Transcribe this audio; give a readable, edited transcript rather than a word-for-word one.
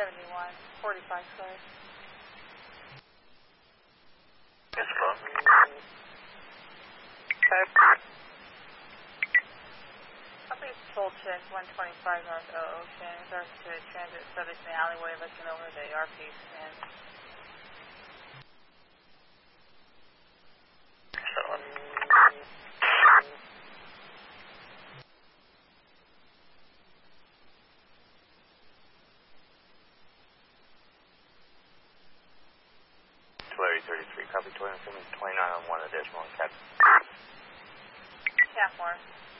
45, sorry. Yes, hello. Copy full check 125 North Ocean. Regards to transit subject in the alleyway looking over the ARP stand. Larry 33, copy 29 on 1 additional, Captain. Capmore.